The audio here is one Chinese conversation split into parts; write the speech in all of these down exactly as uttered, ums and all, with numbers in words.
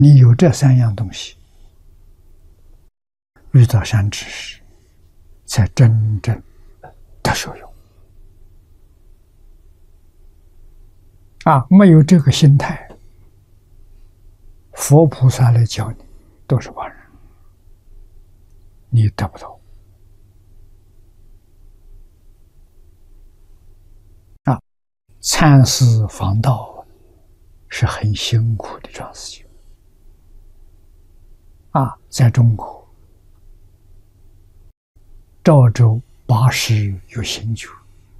你有这三样东西，遇到善知识，才真正得受用。啊，没有这个心态，佛菩萨来教你，都是妄人，你得不到。啊，参师访道是很辛苦的一桩事情。啊，在中国，赵州八十有行觉，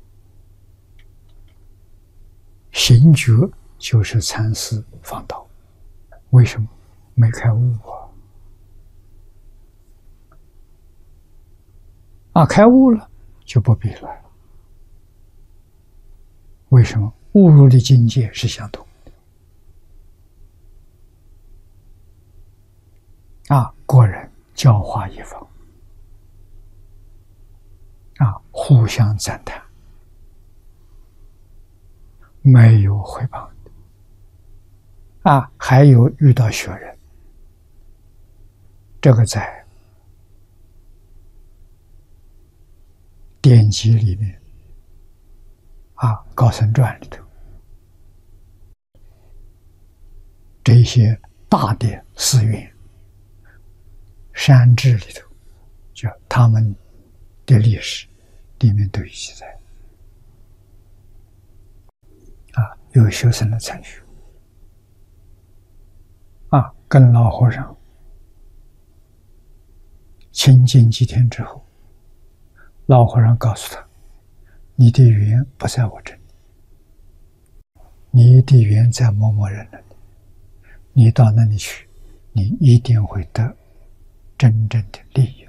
行觉就是参师访道。为什么？没开悟啊！啊，开悟了就不必了。为什么？悟入的境界是相同的。啊，国人教化一方，啊，互相赞叹，没有诽谤的。啊，还有遇到学人，这个在典籍里面，啊，《高僧传》里头，这些大的寺院、山志里头，就他们的历史里面都有记载。啊，有学生来参学，啊，跟老和尚亲近几天之后，老和尚告诉他：“你的缘不在我这里，你的缘在某某人那里。你到那里去，你一定会得真正的利益。”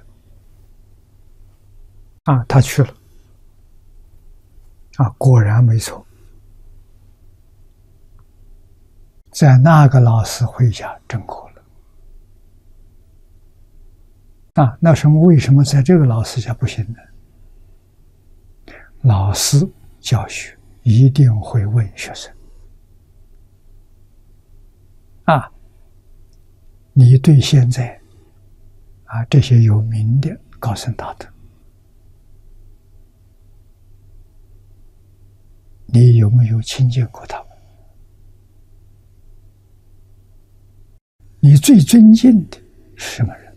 啊，他去了，啊，果然没错，在那个老师会下证果了。啊，那什么？为什么在这个老师下不行呢？老师教学一定会问学生：啊，你对现在啊这些有名的高僧大德，你有没有亲近过他们？你最尊敬的是什么人？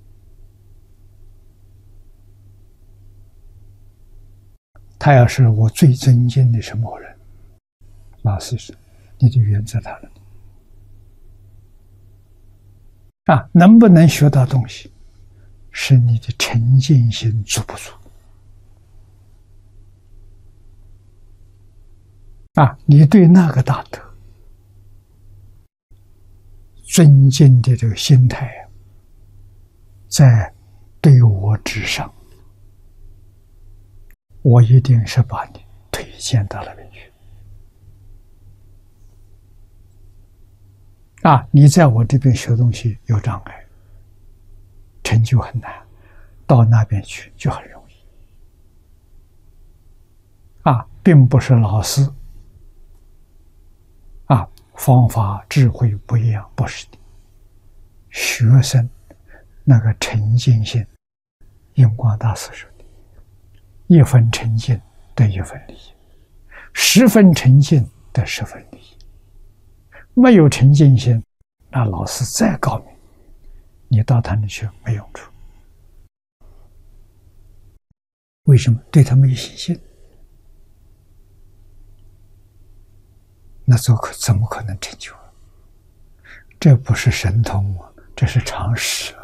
他要是我最尊敬的是某人，老师说你的缘在他那里。啊，能不能学到东西，是你的沉静心足不足。啊，你对那个大德尊敬的这个心态，在对我之上，我一定是把你推荐到那边去。啊，你在我这边学东西有障碍，成就很难，到那边去就很容易。啊，并不是老师啊方法智慧不一样，不是的。学生那个沉静性，印光大师说的，一分沉静得一分利益，十分沉静得十分利益。没有沉静心，那老师再高明，你到他那去没用处。为什么？对他没有信心，那怎可怎么可能成就？这不是神通吗？这是常识。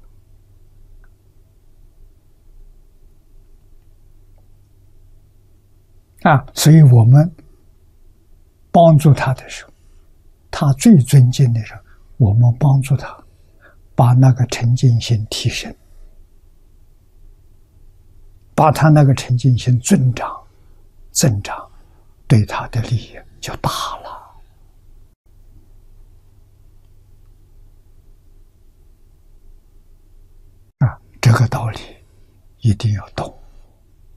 啊，所以我们帮助他的时候，他最尊敬的时候，我们帮助他把那个沉静心提升，把他那个沉静心增长增长，对他的利益就大了。啊，这个道理一定要懂。